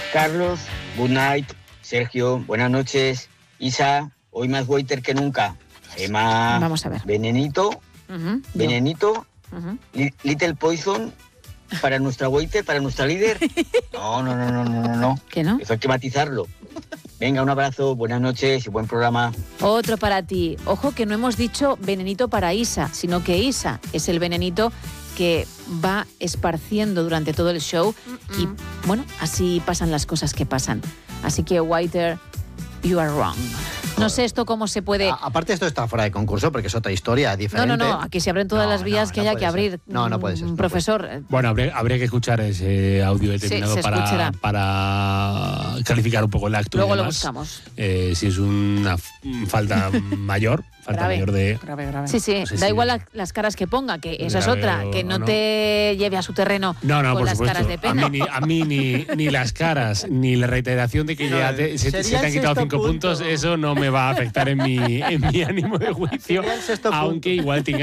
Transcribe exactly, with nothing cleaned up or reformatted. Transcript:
Carlos, good night. Sergio, buenas noches. Isa, hoy más waiter que nunca. Gemma, Vamos a ver. Venenito, Uh-huh. Venenito, Uh-huh. li- Little Poison para nuestra waiter, para nuestra líder. No, no, no, no, no, no, no. ¿Qué no? Eso hay que matizarlo. Venga, un abrazo, buenas noches y buen programa. Otro para ti. Ojo que no hemos dicho venenito para Isa, sino que Isa es el venenito que va esparciendo durante todo el show. Mm-mm. Y bueno, así pasan las cosas que pasan. Así que, Waiter, you are wrong. No sé esto cómo se puede... A- aparte esto está fuera de concurso porque es otra historia No, diferente. no, no, aquí se abren todas No, las vías no, que no haya puede que abrir. ser. No, no puede ser, Mm, no Profesor, Bueno, habría, habría que escuchar ese audio determinado se para, escuchará. para calificar un poco el acto. y luego lo demás. buscamos. Eh, si es una f- falta mayor, falta Grave. mayor de... Grave, grave. Sí, sí, No sé da si- igual la- las caras que ponga, que esa es Grave otra, o que no, no. te lleve a su terreno No, no, con por las supuesto. caras de A pena. mí, ni, a mí ni, ni las caras, ni la reiteración de que No, ya te- se, se sería te el han quitado sexto cinco punto. puntos, eso no me va a afectar en mi, en mi ánimo de juicio, Sería el sexto punto. aunque igual te